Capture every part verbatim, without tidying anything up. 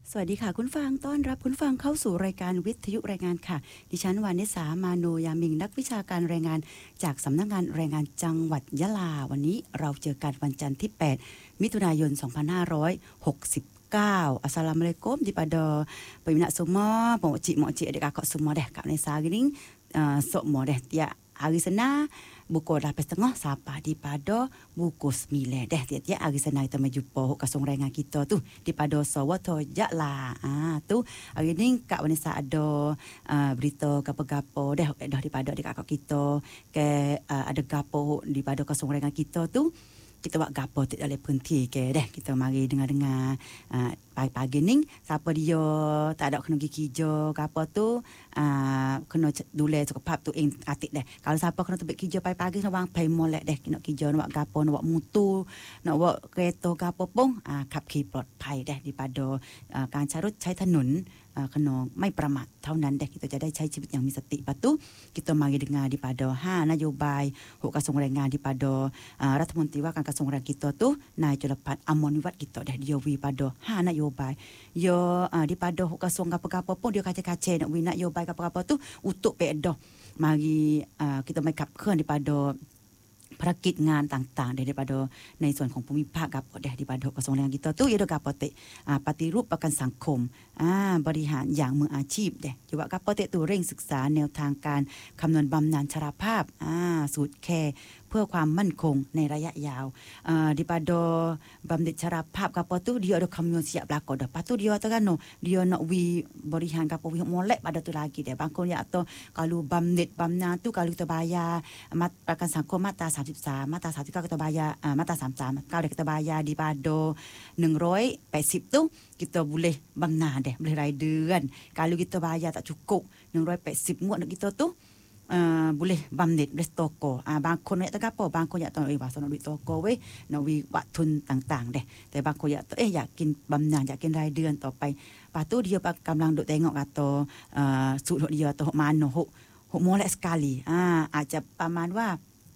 สวัสดีค่ะคุณฟังต้อนรับคุณฟังเข้าสู่รายการวิทยุรายงานค่ะดิฉันวานิสามาโนยามิงนักวิชาการแรงงานจากสำนักงานแรงงานจังหวัดยะลาวันนี้เราเจอกันวันจันทร์ที่แปดมิถุนายนสองพันห้าร้อยหกสิบเก้าอัสสลามุอะลัยกุมdi pada peminat semua pemokcik-mokcik adik kakak semua deh Kak Nesa hari ni uh, semua deh tiap hari Senin pukul lapan setengah sampai di pada pukul sembilan deh tiap-tiap hari Senin kita menjumpa kasung rengan kita tu di pada Sawato Jala. Ah tu hari ni Kak Vanessa ada uh, berita gapo-gapo deh dah di pada adik kakak kita ke uh, ada gapo di pada kasung rengan kita tu kita buat gapo tak dalam penting ke deh kita mari dengar-dengar uh, pagi-pagi ni siapa dia tak ada kena gigi kerja gapo tu uh, kena dule sukhภาพ tu ing atik deh kalau siapa kena tebik kerja pagi-pagi bang pai molek deh nak kerja nak buat gapo nak buat mutu nak buat kereta gapo pun uh, ขับขี่ปลอดภัยdeh daripada uh, การใช้รถใช้ถนนขนองไม่ประมาทเท่านั้นเด็กkitaจะได้ใช้ชีวิตอย่างมีสติปะตุ kita mari dengar daripadaห้านโยบายหกกระทรวงแรงงาน daripada uh, รัฐมนตรีว่าการกระทรวงแรงงาน kita tu นายจุลพัฒน์อมรวิวัฒน์ kita dah dia wi pada ห้านโยบาย yo uh, daripada หกกระทรวงgapo-gapo pun dia kaca-kaca nak wi นโยบายgapo-gapo tu untuk pedoh mari uh, kita mai ขับเคลื่อน daripadaภารกิจงานต่างๆdaripada ในส่วนของภูมิภาคกับเดดิบาดกระทรวงแรงงาน kita ตู้ยดกับปฏิอ่าปฏิรูปประกันสังคมอ่าบริหารอย่างมืออาชีพเดอยู่ว่ากับปฏิตู้เร่งศึกษาแนวทางการคำนวณบำนาญชราภาพอ่าสูตรแคร์เพื่อความมั่นคงในระยะยาวอ่าดิบาดบำเหน็จชราภาพกับปฏิตู้ dia ada คำนวณ siap berlaku dah patu dia katakan no dia nak wi บริหารกับwi molek pada tu lagi deh bangkon ya atau kalau บำเหน็จบำนาญ tu kalau kita bayar ประกันสังคมมาตราสามสิบสามมาตราสามสิบเก้า kita bayar uh, มาตราสามสิบสาม kalau kita bayar di pada หนึ่งร้อยแปดสิบ tu kita boleh bamnan deh boleh rider kan kalau kita bayar tak cukup หนึ่งร้อยแปดสิบ muat nak kita tu uh, boleh bamnet boleh toko ah บางคนอยากตะกะปอบางคนอยากตอนเอ้ยว่าสนดุตโกเว้ยนวิวัตทุนต่างๆเด้แต่บางคนอยากเอ้ยอยากกินบำนาญอยากกินรายเดือนต่อไปปาตู้เดียวกำลังดtengok atau uh, สูตรdia atau mana hok hok molek sekali ah อาจจะประมาณว่า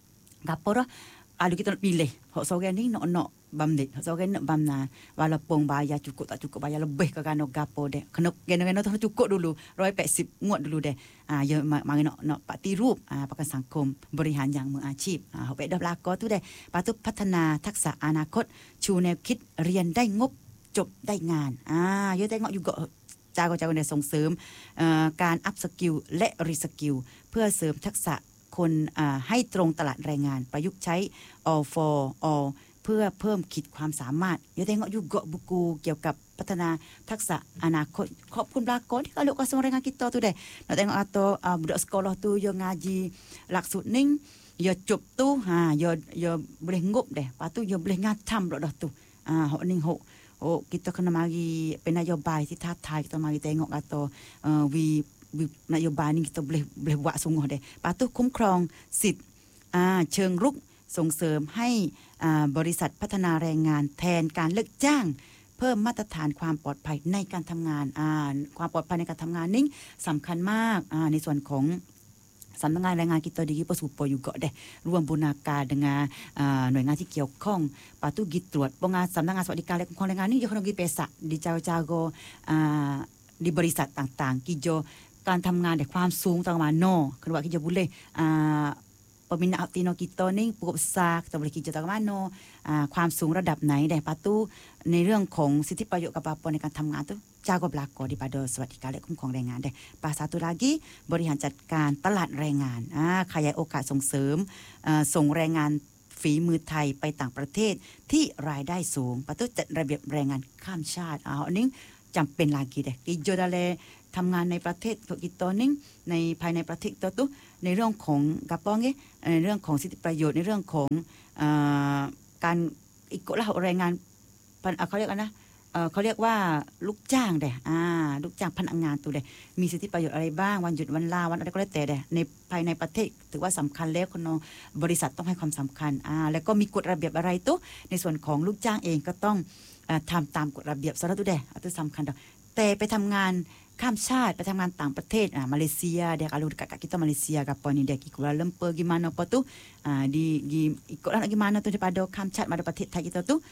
gapo dah kalau kita nak pilih hok seorang ni nak nak bamnet hok seorang nak bamnan walaupun bayar cukup tak cukup bayar lebih ke kan gapo deh kena kena tu cukup dulu หนึ่งร้อยแปดสิบ muat dulu deh ah ya mari nak nak ปฏิรูปอ่าประกันสังคมบริหารอย่างมืออาชีพอ่าhok ไปเด้อลากอtu deh ปาตุพัฒนาทักษะอนาคตชูแนวคิดเรียนได้งบจบได้งานอ่าya tengok juga jago-jago เนี่ยส่งเสริมเอ่อการอัพสกิลและรีสกิลเพื่อเสริมทักษะคนให้ตรงตลาดแรงงานประยุกต์ใช้ all for all เพื่อเพิ่มขีดความสามารถya tengok juga buku เกี่ยวกับพัฒนาทักษะอนาคตขอบคุณpelakon ni kalau kasong rengan kita tu deh nak tengok atau uh, budak sekolah tu yo ngaji laksud ning yo cup tu ha yo yo boleh ngup deh lepas tu yo boleh ngatam pula dah tu ah hok ning hok oh kita kena mari penayobay si tatai kita mari tengok atau uh, weนโยบายนี้kita boleh boleh buat sungguh deh ปาตุคุ้มครองสิทธิ์อ่าเชิงรุกส่งเสริมให้อ่าบริษัทพัฒนาแรงงานแทนการเลิกจ้างเพิ่มมาตรฐานความปลอดภัยในการทำงานอ่าความปลอดภัยในการทำงานนี้สำคัญมากอ่าในส่วนของสำนักงานแรงงาน kita di Pasupo juga deh ร่วมบูรณาการdenganหน่วยงานที่เกี่ยวข้องปาตุกิจตรวจปงานสำนักงานสวัสดิการและคุ้มครองแรงงานนี่ยังคงมีเปสะdi jago-jago อ่าdi บริษัทต่างๆกิจการทำงานแต่ความสูงต่างมาโน่คือว่ากิจบุลเลยอ่าปมินาอัติโนกิโตนิ่งปกซากต่างบริกิจต่างมาโน่อ่าความสูงระดับไหนแต่ปาตุในเรื่องของสิทธิประโยชน์กับปปในการทำงานตุจากบลากอดีปาโดสวัสดิการและคุ้มครองแรงงานได้ปาสาตุลากีบริหารจัดการตลาดแรงงานอ่าขยายโอกาสส่งเสริมอ่าส่งแรงงานฝีมือไทยไปต่างประเทศที่รายได้สูงปาตุจัดระเบียบแรงงานข้ามชาติอ่าอันนี้จำเป็นลากีเด้กิโจดาเลทำงานในประเทศกิโตนิ่งในภายในประเทศตัวตุในเรื่องของกระป๋องเงี้ยในเรื่องของสิทธิประโยชน์ในเรื่องของอ่าการอีกละแรงงานเขาเรียกนะเอ่อเขาเรียกว่าลูกจ้างเด้อ่าลูกจ้างพนักงานตัวเด้มีสิทธิประโยชน์อะไรบ้างวันหยุดวันลาวันอะไรก็แล้วแต่เด้ในภายในประเทศถือว่าสำคัญแล้วคนบริษัทต้องให้ความสำคัญอ่าแล้วก็มีกฎระเบียบอะไรตัวในส่วนของลูกจ้างเองก็ต้องทำตามกฎระเบียบสารตุเด้อันนี้สำคัญแต่ไปทำงานข้ามชาติไปทำงานต่างประเทศอ่ามาเลเซียเด็กkalau dekat kita Malaysia apa ni dia Kuala Lumpur gimana apa tu ah di di ikutlah gimana tu daripada ข้ามชาติมาประเทศไทย kita tu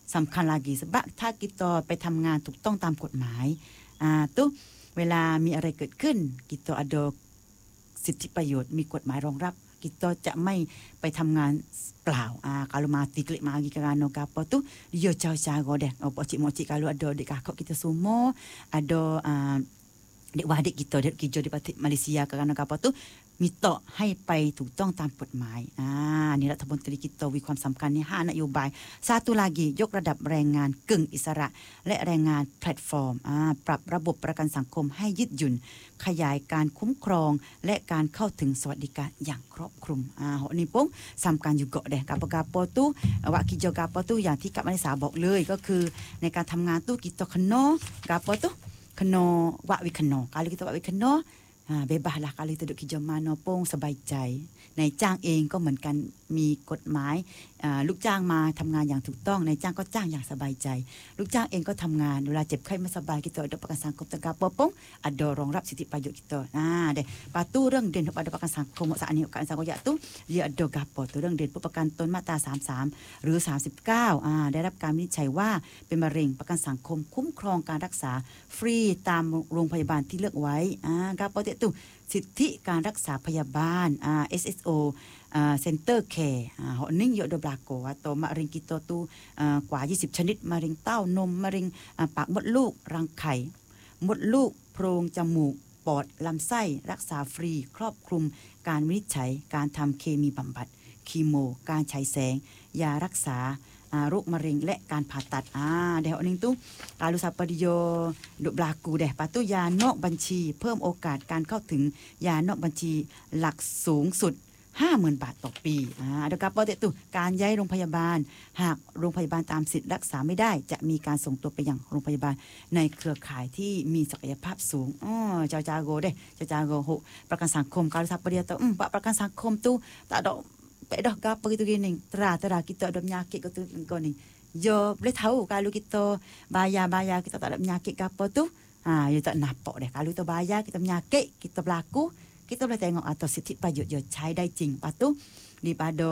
สำคัญ lagi sebab ถ้า kita ไปทำงานถูกต้องตามกฎหมายอ่าตุเวลามีอะไรเกิดขึ้น kita ada สิทธิประโยชน์มีกฎหมายรองรับ kita จะไม่ไปทำงานเปล่าอ่า kalau mati klik mari kerana apa tu dia cara dah apa cik-mocik kalau ada adik kakak kita semua ada uh, adik-adik kita dia kerja di Malaysia kerana apa tu minta ให้ไปถูกต้องตามกฎหมายอ่านี่รัฐมนตรีกิตมีความสำคัญในห้านโยบาย satu lagi ยกระดับแรงงานกึ่งอิสระและแรงงานแพลตฟอร์มอ่าปรับระบบประกันสังคมให้ยืดหยุ่นขยายการคุ้มครองและการเข้าถึงสวัสดิการอย่างครอบคลุมอ่านี่pun สำคัญ juga เด้ gapo-gapo tu awak kerja gapo tu อย่างที่กับมาริสาบอกเลยก็คือในการทำงานtu kita kena gapo tu kena wak we kena kalau kita wak we kenaอ่า bebaslah kalau kita duduk kerja mana pun สบายใจนายจ้างเองก็เหมือนกันมีกฎหมายอ่าลูกจ้างมาทำงานอย่างถูกต้องนายจ้างก็จ้างอย่างสบายใจลูกจ้างเองก็ทำงานเวลาเจ็บไข้ไม่สบาย kita adaประกันสังคมต่างๆปงada รองรับสิทธิประโยชน์ kita อ่าเด้ปาตู้เรื่องเด่นของประกันสังคมสักอันนี้ประกันสังคมยะตู้ dia ada gapo ตัวเรื่องเด่นผู้ประกันตนมาตราสามสิบสามหรือสามสิบเก้าอ่าได้รับการวินิจฉัยว่าเป็นมะเร็งประกันสังคมคุ้มครองการรักษาฟรีตามโรงพยาบาลที่เลือกไว้อ่า gapo ตู้สิทธิการรักษาพยาบาลอ่า เอส เอส โอ อ่า Center Care อ่า họ ning yo do blago atau มะเร็ง kita tu อ่ากว่ายี่สิบชนิดมะเร็งเต้านมมะเร็งอ่าปากมดลูกรังไข่มดลูกโพรงจมูกปอดลำไส้รักษาฟรีครอบคลุมการวินิจฉัยการทำเคมีบำบัดคีโมการฉายแสงยารักษาโรคมะเร็งและการผ่าตัดอ่าเดี๋ยวนึงตู้kalau siapa dia duk berlaku deh lepas tu ยานอกบัญชีเพิ่มโอกาสการเข้าถึงยานอกบัญชีหลักสูงสุด ห้าหมื่น บาทต่อปีอ่าเดี๋ยวกับเด็กตู้การย้ายโรงพยาบาลหากโรงพยาบาลตามสิทธิ์รักษาไม่ได้จะมีการส่งตัวไปยังโรงพยาบาลในเครือข่ายที่มีศักยภาพสูงอ๋อเจ้าจาโกเด้เจ้าจาโกโหประกันสังคม kalau siapa dia tahu hmm pakประกันสังคมtu tak ada dah gapo gitu gini tera-tera kita ada penyakit gitu kau ni yo boleh tahu kalau kita bayar-bayar kita tak ada penyakit gapo tu ha you tak nampak deh kalau kita bayar kita penyakit kita berlaku kita boleh tengok atau สิทธิประโยชน์ yo ใช้ได้จริง lepas tu daripada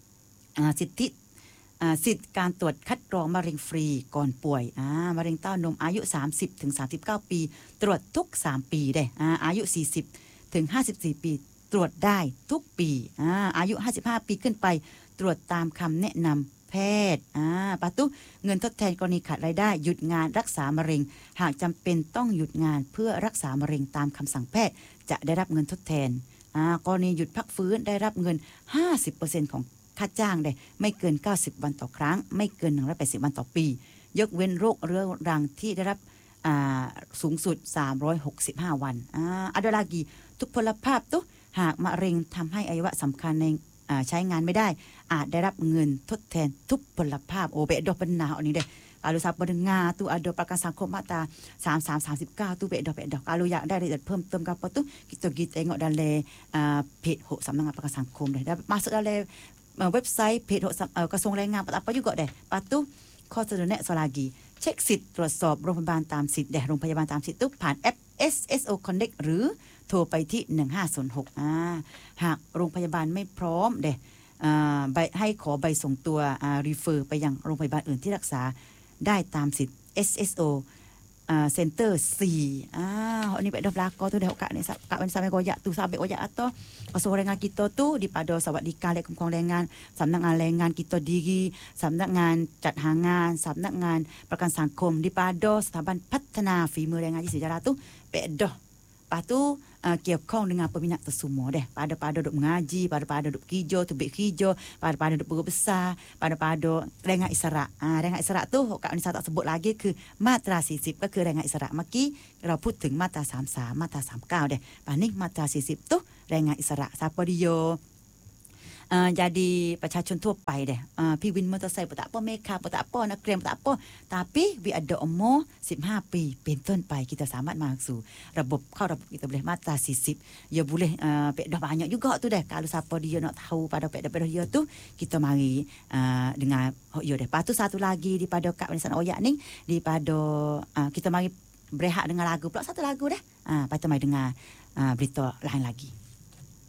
uh, สิทธิuh, สิทธิการตรวจคัดกรองมะเร็งฟรีก่อนป่วยอ่ามะเร็งเต้านมอายุสามสิบถึงสามสิบเก้าปีตรวจทุกสามปีเด้อ่าอายุสี่สิบถึงห้าสิบสี่ปีตรวจได้ทุกปีอ่าอายุห้าสิบห้าปีขึ้นไปตรวจตามคำแนะนำแพทย์อ่าปาตุเงินทดแทนกรณีขาดรายได้หยุดงานรักษามะเร็งหากจำเป็นต้องหยุดงานเพื่อรักษามะเร็งตามคำสั่งแพทย์จะได้รับเงินทดแทนอ่ากรณีหยุดพักฟื้นได้รับเงิน ห้าสิบเปอร์เซ็นต์ ของค่าจ้างได้ไม่เกินเก้าสิบวันต่อครั้งไม่เกินหนึ่งร้อยแปดสิบวันต่อปียกเว้นโรคเรื้อรังที่ได้รับอ่าสูงสุดสามร้อยหกสิบห้าวันอ่าada lagi ทุกพลภาพตุหากมะเร็งทำให้อวัยวะสำคัญในใช้งานไม่ได้อาจได้รับเงินทดแทนทุกพลภาพโอเบดอเป็นนาอันนี้เด้ kalau siapa dengar tu adaประกันสังคมมาตราสามสิบสาม สามสิบเก้า tu beda beda kalau อยากได้รายละเอียดเพิ่มเติมกับtu kita pergi tengok dalam uh, page หก สำนักงานประกันสังคมเด้ได้ masuk dalam uh, website page หก uh, กระทรวงแรงงานapa juga dah lepas tu ข้อเสนอแนะสลากีเช็คสิทธิ์ตรวจสอบโรงพยาบาลตามสิทธิ์เด้โรงพยาบาลตามสิทธิ์tuผ่านแอป เอส เอส โอ Connect หรือโทรไปที่หนึ่งห้าศูนย์หกอ่าหากโรงพยาบาลไม่พร้อมเด้อ่าใบให้ขอใบส่งตัวอ่า refer ไปยังโรงพยาบาลอื่นที่รักษาได้ตามสิทธิ์ เอส เอส โอ อ่า Center สี่อ่าอันนี้dah berlaku tu dah kak ni kak ben sampai goyak tu sampai goyak atau kosong rengan kita tu daripada สวัสดิการและคุ้มครองแรงงานสำนักงานแรงงาน kita diri สำนักงานจัดหางานสำนักงานประกันสังคม daripada สถาบันพัฒนาฝีมือแรงงานที่sejarah tu dah lepas tu uh, เกี่ยวข้อง dengan peminat tu semua deh pada-pada duk mengaji pada-pada duk hijau tu bik hijau pada-pada duk guru besar pada-pada แรงงานอิสระอ่าแรงงานอิสระtu กะนิสาtak sebut lagi คือมาตราสี่สิบก็คือแรงงานอิสระเมื่อกี้เราพูดถึงมาตราสามสิบสามมาตราสามสิบเก้าเด้ป่านนี้มาตราสี่สิบtu แรงงานอิสระ siapa dia Uh, jadi ประชาชนทั่วไปเด้อ uh, พี่วินมอเตอร์ไซค์บ่tak apa แม่ค้าบ่tak apa นักเรียนบ่tak apa tapi we ada umur สิบห้าปีเป็นต้นไป kita สามารถมาสู่ระบบเข้าระบบ kita boleh มาตราสี่สิบ ya boleh uh, dah banyak juga tu dah kalau siapa dia nak tahu pada pada dia tu kita mari uh, dengar yo dah lepas tu satu lagi daripada Kak Vanessa Oyak ni daripada uh, kita mari berehat dengan lagu pula satu lagu dah ah uh, lepas tu mari dengar uh, berita lain lagi